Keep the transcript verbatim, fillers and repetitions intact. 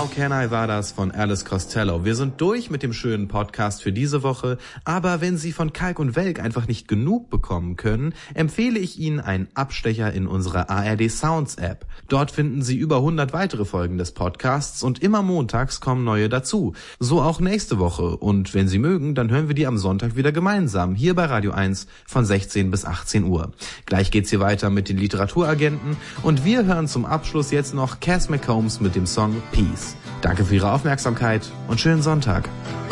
How Can I war das von Alice Costello. Wir sind durch mit dem schönen Podcast für diese Woche, aber wenn Sie von Kalk und Welk einfach nicht genug bekommen können, empfehle ich Ihnen einen Abstecher in unsere A R D Sounds App. Dort finden Sie über hundert weitere Folgen des Podcasts und immer montags kommen neue dazu. So auch nächste Woche und wenn Sie mögen, dann hören wir die am Sonntag wieder gemeinsam hier bei Radio eins von sechzehn bis achtzehn Uhr. Gleich geht's hier weiter mit den Literaturagenten und wir hören zum Abschluss jetzt noch Cass McCombs mit dem Song Peace. Danke für Ihre Aufmerksamkeit und schönen Sonntag.